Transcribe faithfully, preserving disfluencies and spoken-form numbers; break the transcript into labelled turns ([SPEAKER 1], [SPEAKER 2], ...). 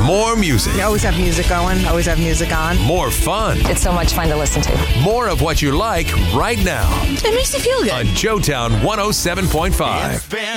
[SPEAKER 1] More music.
[SPEAKER 2] You always have music going, always have music on.
[SPEAKER 1] More fun.
[SPEAKER 3] It's so much fun to listen to.
[SPEAKER 1] More of what you like right now.
[SPEAKER 2] It makes you feel good.
[SPEAKER 1] On Joetown one oh seven point five.